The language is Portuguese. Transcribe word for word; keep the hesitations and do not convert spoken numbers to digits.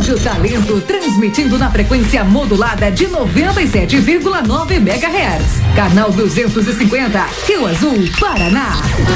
Rádio Talento, transmitindo na frequência modulada de noventa e sete vírgula nove megahertz. Canal duzentos e cinquenta, Rio Azul, Paraná.